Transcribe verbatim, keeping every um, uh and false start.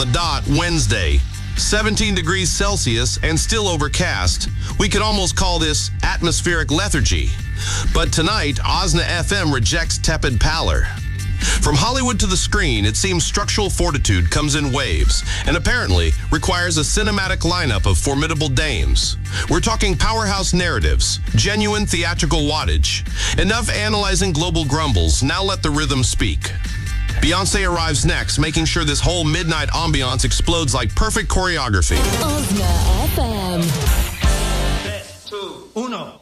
the dot Wednesday. seventeen degrees Celsius and still overcast. We could almost call this atmospheric lethargy. But tonight, Osna F M rejects tepid pallor. From Hollywood to the screen, it seems structural fortitude comes in waves and apparently requires a cinematic lineup of formidable dames. We're talking powerhouse narratives, genuine theatrical wattage. Enough analyzing global grumbles, now let the rhythm speak. Beyonce arrives next, making sure this whole midnight ambiance explodes like perfect choreography. Osna F M. tres, two, uno.